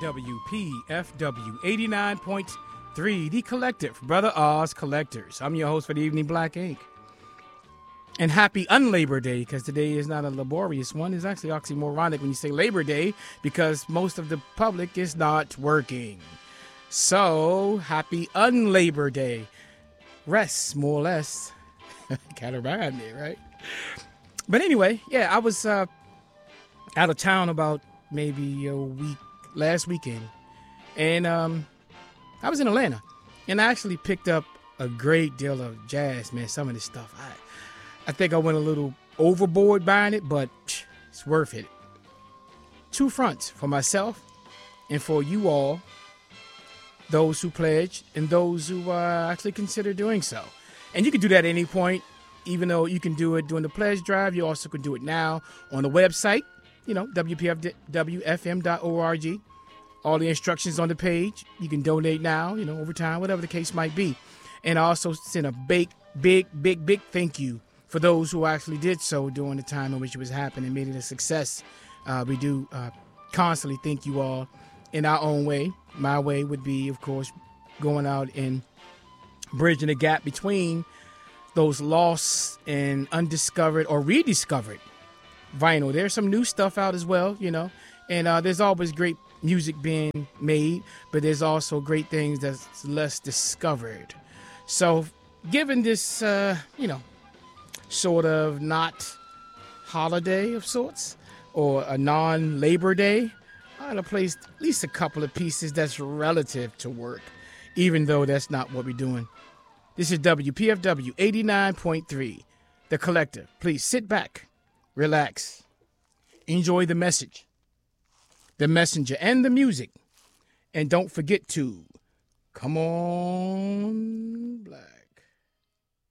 WPFW 89.3, The Collective, Brother Oz Collectors. I'm your host for the evening, Black Ink. And happy un-Labor Day, because today is not a laborious one. It's actually oxymoronic when you say Labor Day, because most of the public is not working. So, happy un-Labor Day. Rest, more or less. Kind of rhymed there, right? But anyway, yeah, I was out of town about maybe a week, last weekend. And I was in Atlanta. And I actually picked up a great deal of jazz, man. Some of this stuff. I think I went a little overboard buying it, but it's worth it. Two fronts, for myself and for you all, those who pledge and those who actually consider doing so. And you can do that at any point, even though you can do it during the pledge drive. You also can do it now on the website, WPFM.org. All the instructions on the page. You can donate now, over time, whatever the case might be. And I also send a big thank you for those who actually did so during the time in which it was happening, made it a success. We do constantly thank you all in our own way. My way would be, of course, going out and bridging the gap between those lost and undiscovered or rediscovered vinyl. There's some new stuff out as well, and there's always great music being made, but there's also great things that's less discovered. So given this, sort of not holiday of sorts or a non-Labor Day, I'm going to place at least a couple of pieces that's relative to work, even though that's not what we're doing. This is WPFW 89.3, The Collective. Please sit back, relax, enjoy the message, the messenger, and the music. And don't forget to come on